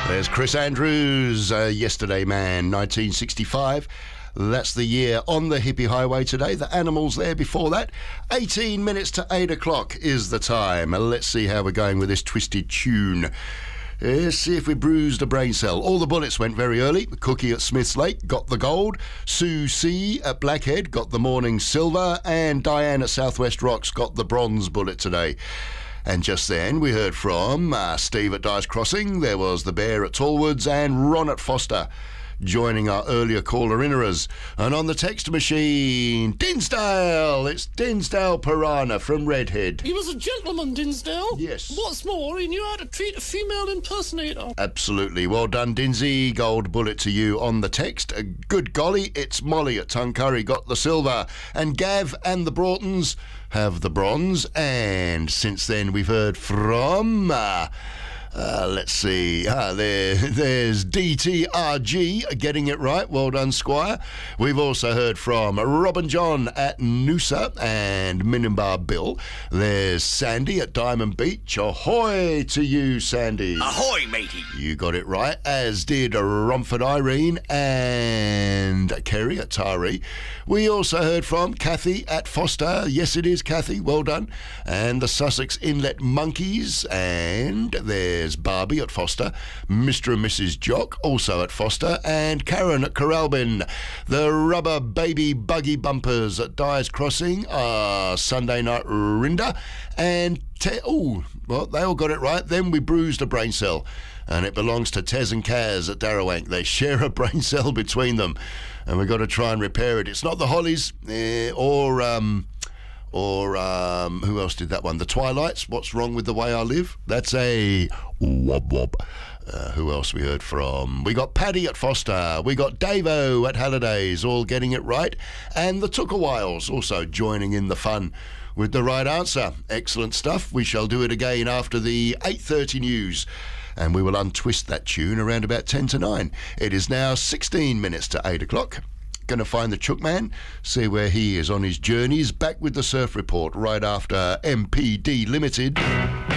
There's Chris Andrews, Yesterday Man, 1965. That's the year on the hippie highway today. The Animals there before that. 18 minutes to 8 o'clock is the time. Let's see how we're going with this twisted tune. Let's see if we bruised a brain cell. All the bullets went very early. Cookie at Smith's Lake got the gold. Sue C at Blackhead got the morning silver. And Diane at Southwest Rocks got the bronze bullet today. And just then we heard from Steve at Dyer's Crossing. There was the Bear at Tallwoods and Ron at Foster, joining our earlier caller-innerers. And on the text machine, Dinsdale! It's Dinsdale Piranha from Redhead. He was a gentleman, Dinsdale. Yes. What's more, he knew how to treat a female impersonator. Absolutely. Well done, Dinsey. Gold bullet to you on the text. Good golly, it's Molly at Tuncurry got the silver. And Gav and the Broughtons have the bronze. And since then we've heard from... let's see. There's DTRG getting it right. Well done, Squire. We've also heard from Robin John at Noosa and Minimbar Bill. There's Sandy at Diamond Beach. Ahoy to you, Sandy. Ahoy, matey. You got it right, as did Romford Irene and Kerry at Tari. We also heard from Kathy at Foster. Yes, it is Kathy. Well done. And the Sussex Inlet Monkeys. And there's Barbie at Foster, Mr. and Mrs. Jock also at Foster, and Karen at Corralbin. The Rubber Baby Buggy Bumpers at Dyer's Crossing, Sunday Night Rinda, and they all got it right. Then we bruised a brain cell, and it belongs to Tez and Kaz at Darrawank. They share a brain cell between them, and we've got to try and repair it. It's not the Hollies or who else did that one? The Twilights, What's Wrong with the Way I Live? That's a wob wob. Who else we heard from? We got Paddy at Foster. We got Davo at Hallidays, all getting it right. And the Tookawhiles also joining in the fun with the right answer. Excellent stuff. We shall do it again after the 8:30 news. And we will untwist that tune around about 10 to 9. It is now 16 minutes to 8 o'clock. Going to find the Chook Man, see where he is on his journeys. Back with the Surf Report right after MPD Limited.